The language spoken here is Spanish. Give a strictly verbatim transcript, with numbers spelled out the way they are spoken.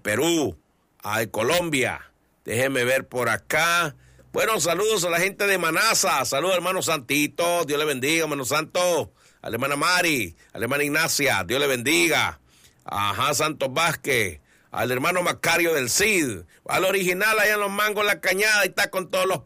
Perú, ay, Colombia. Déjeme ver por acá. Bueno, saludos a la gente de Manasa. Saludos, hermano Santito. Dios le bendiga, hermano Santo. A la hermana Mari, a la hermana Ignacia. Dios le bendiga. Ajá, Santos Vázquez. Al hermano Macario del Cid. Al original allá en Los Mangos, La Cañada. Ahí está con todos los